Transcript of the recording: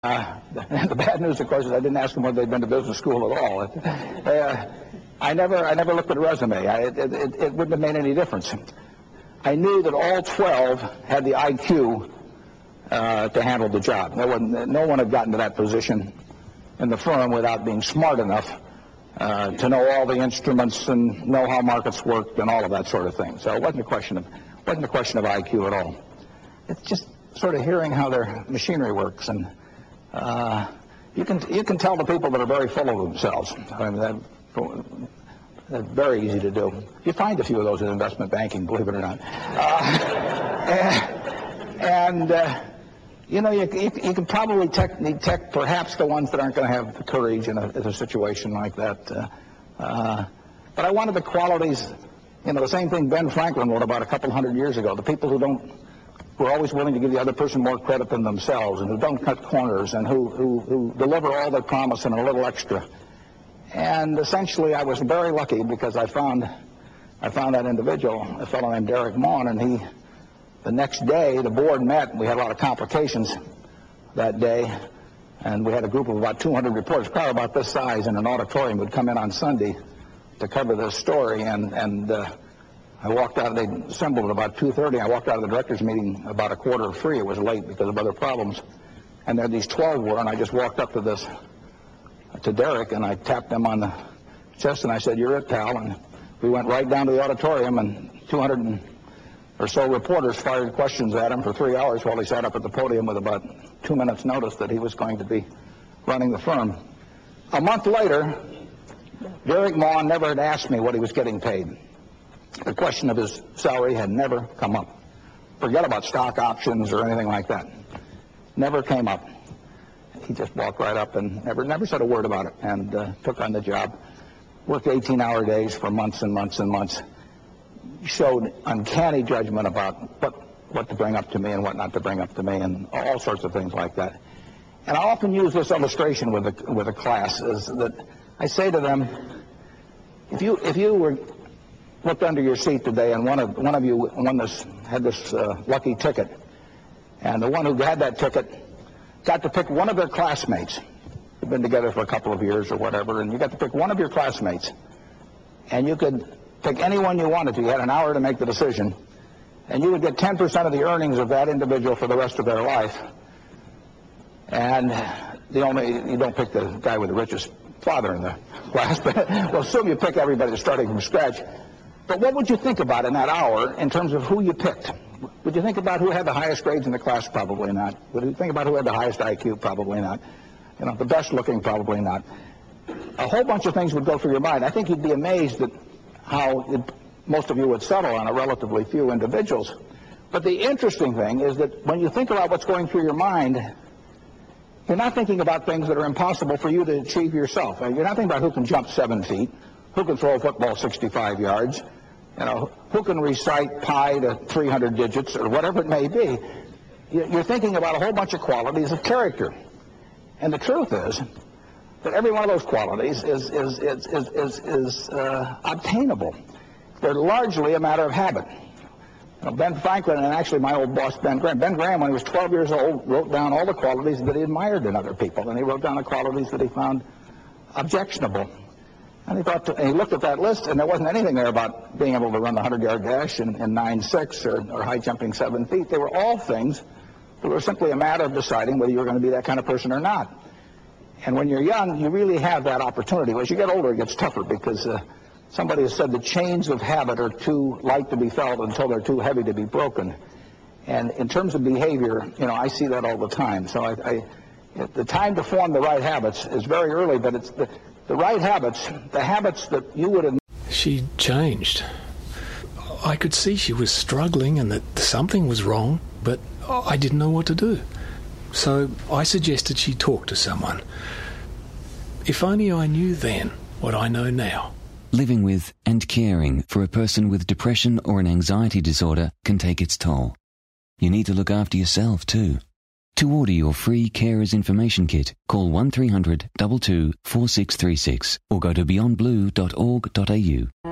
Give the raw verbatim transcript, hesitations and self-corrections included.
Uh, the bad news, of course, is I didn't ask them whether they'd been to business school at all. Uh, I never, I never looked at a resume. I, it, it, it wouldn't have made any difference. I knew that all twelve had the I Q uh, to handle the job. No one, no one had gotten to that position in the firm without being smart enough uh, to know all the instruments and know how markets worked and all of that sort of thing. So it wasn't a question of, wasn't a question of I Q at all. It's just sort of hearing how their machinery works, and uh, you can you can tell the people that are very full of themselves. I mean, that, that's very easy to do. You find a few of those in investment banking, believe it or not. Uh, and and uh, you know, you, you, you can probably tech, detect perhaps the ones that aren't going to have the courage in a, in a situation like that. Uh, uh, but I wanted the qualities, you know, the same thing Ben Franklin wrote about a couple hundred years ago. The people who don't who are always willing to give the other person more credit than themselves, and who don't cut corners, and who, who, who deliver all their promise and a little extra. And essentially, I was very lucky because I found I found that individual, a fellow named Derek Maughan, and he, the next day, the board met, and we had a lot of complications that day, and we had a group of about two hundred reporters, probably about this size, in an auditorium would come in on Sunday to cover this story, and, and uh, I walked out, they assembled at about two thirty. I walked out of the directors' meeting about a quarter of three. It was late because of other problems. And there these twelve were, and I just walked up to this, to Derek, and I tapped him on the chest, and I said, "You're it, pal." And we went right down to the auditorium, and two hundred or so reporters fired questions at him for three hours while he sat up at the podium with about two minutes' notice that he was going to be running the firm. A month later, Derek Maughan never had asked me what he was getting paid. The question of his salary had never come up. Forget about stock options or anything like that. Never came up. He just walked right up and never never said a word about it, and uh, took on the job. Worked eighteen-hour days for months and months and months. Showed uncanny judgment about what, what to bring up to me and what not to bring up to me, and all sorts of things like that. And I often use this illustration with a, with a class, is that I say to them, if you if you were looked under your seat today, and one of one of you won this, had this uh, lucky ticket, and the one who had that ticket got to pick one of their classmates. You've been together for a couple of years or whatever, and you got to pick one of your classmates, and you could pick anyone you wanted to. You had an hour to make the decision, and you would get ten percent of the earnings of that individual for the rest of their life. And the only, you don't pick the guy with the richest father in the class, but we'll assume you pick everybody that's starting from scratch. But what would you think about in that hour in terms of who you picked? Would you think about who had the highest grades in the class? Probably not. Would you think about who had the highest I Q? Probably not. You know, the best looking? Probably not. A whole bunch of things would go through your mind. I think you'd be amazed at how it, most of you would settle on a relatively few individuals. But the interesting thing is that when you think about what's going through your mind, you're not thinking about things that are impossible for you to achieve yourself. You're not thinking about who can jump seven feet, who can throw a football sixty-five yards, you know, who can recite pi to three hundred digits or whatever it may be. You're thinking about a whole bunch of qualities of character. And the truth is that every one of those qualities is, is, is, is, is, is uh, obtainable. They're largely a matter of habit. You know, Ben Franklin, and actually my old boss, Ben Graham. Ben Graham, when he was twelve years old, wrote down all the qualities that he admired in other people, and he wrote down the qualities that he found objectionable. And he thought, to, and he looked at that list, and there wasn't anything there about being able to run the hundred-yard dash in, in nine six or, or high jumping seven feet. They were all things that were simply a matter of deciding whether you were going to be that kind of person or not. And when you're young, you really have that opportunity. As you get older, it gets tougher because uh, somebody has said the chains of habit are too light to be felt until they're too heavy to be broken. And in terms of behavior, you know, I see that all the time. So I, I, the time to form the right habits is very early, but it's the, the right habits, the habits that you would have. She changed. I could see she was struggling and that something was wrong, but I didn't know what to do. So I suggested she talk to someone. If only I knew then what I know now. Living with and caring for a person with depression or an anxiety disorder can take its toll. You need to look after yourself too. To order your free Carers Information Kit, call one three hundred two two four six three six or go to beyond blue dot org dot a u.